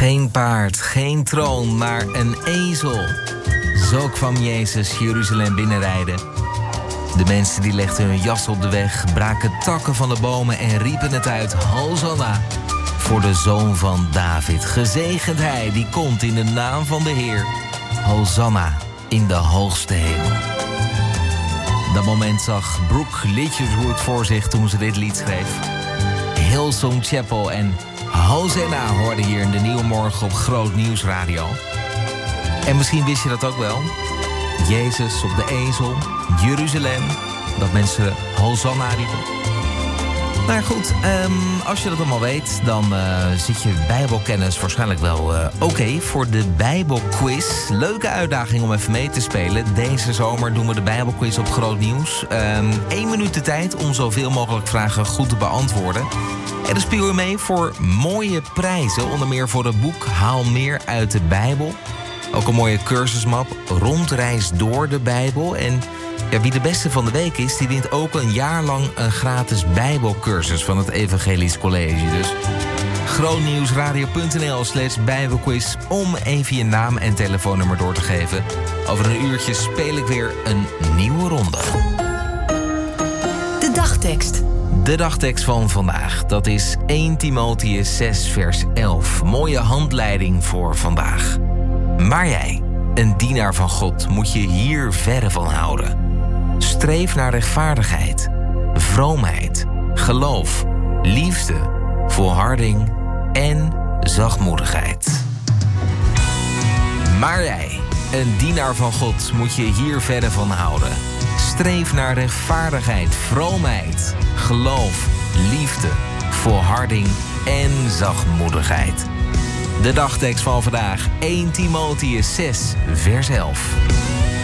Geen paard, geen troon, maar een ezel. Zo kwam Jezus Jeruzalem binnenrijden. De mensen die legden hun jas op de weg, braken takken van de bomen en riepen het uit: Hosanna, voor de Zoon van David. Gezegend hij die komt in de naam van de Heer. Hosanna in de hoogste hemel. Dat moment zag Brooke Littlewood voor zich toen ze dit lied schreef. Hillsong Chapel en Hosanna hoorde hier in de Nieuwe Morgen op Groot Nieuws Radio. En misschien wist je dat ook wel. Jezus op de ezel, Jeruzalem, dat mensen Hosanna riepen. Nou goed, als je dat allemaal weet, dan zit je bijbelkennis waarschijnlijk wel oké voor de Bijbelquiz. Leuke uitdaging om even mee te spelen. Deze zomer doen we de Bijbelquiz op Groot Nieuws. 1 minuut de tijd om zoveel mogelijk vragen goed te beantwoorden. En dan speel je mee voor mooie prijzen. Onder meer voor het boek Haal meer uit de Bijbel. Ook een mooie cursusmap, Rondreis door de Bijbel. En ja, wie de beste van de week is, die wint ook een jaar lang een gratis Bijbelcursus van het Evangelisch College. Dus grootnieuwsradio.nl/Bijbelquiz om even je naam en telefoonnummer door te geven. Over een uurtje speel ik weer een nieuwe ronde. De dagtekst. De dagtekst van vandaag, dat is 1 Timotheüs 6 vers 11. Mooie handleiding voor vandaag. Maar jij, een dienaar van God, moet je hier verre van houden. Streef naar rechtvaardigheid, vroomheid, geloof, liefde, volharding en zachtmoedigheid. Maar jij, een dienaar van God, moet je hier verre van houden. Streef naar rechtvaardigheid, vroomheid, geloof, liefde, volharding en zachtmoedigheid. De dagtekst van vandaag, 1 Timotheüs 6 vers 11.